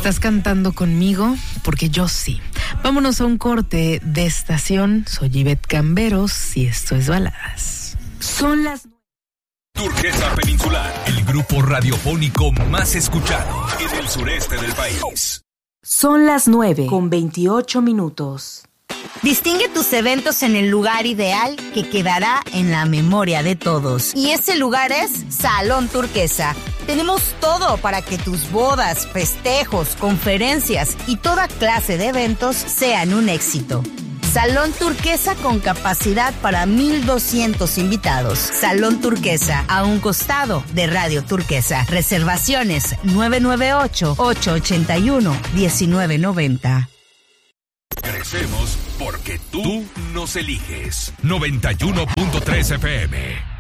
¿Estás cantando conmigo? Porque yo sí. Vámonos a un corte de estación. Soy Ivette Camberos y esto es Baladas. Son las... Turquesa Peninsular, el grupo radiofónico más escuchado en el sureste del país. Son las 9:28. Distingue tus eventos en el lugar ideal que quedará en la memoria de todos. Y ese lugar es Salón Turquesa. Tenemos todo para que tus bodas, festejos, conferencias y toda clase de eventos sean un éxito. Salón Turquesa con capacidad para 1,200 invitados. Salón Turquesa, a un costado de Radio Turquesa. Reservaciones 998-881-1990. Crecemos porque tú nos eliges. 91.3 FM.